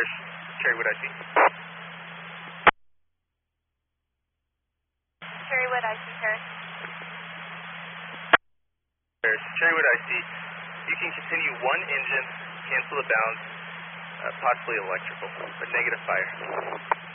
Paris, Cherrywood IC. Cherrywood IC, Paris. Paris, Cherrywood IC. You can continue one engine, cancel the bounds, possibly electrical, but negative fire.